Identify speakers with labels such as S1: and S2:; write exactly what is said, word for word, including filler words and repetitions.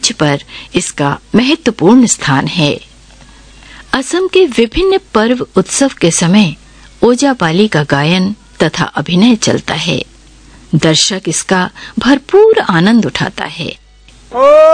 S1: मंच पर इसका महत्वपूर्ण स्थान है। असम के विभिन्न पर्व उत्सव के समय ओजापाली का गायन तथा अभिनय चलता है। दर्शक इसका भरपूर आनंद उठाता है।